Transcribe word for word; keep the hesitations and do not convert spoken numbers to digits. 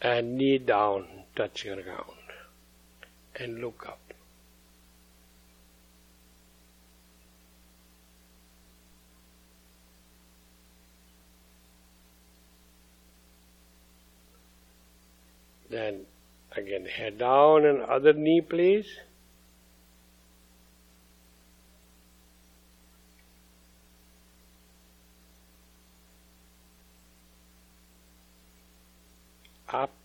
and knee down, touching ground, and look up. Then again head down and other knee, please. Up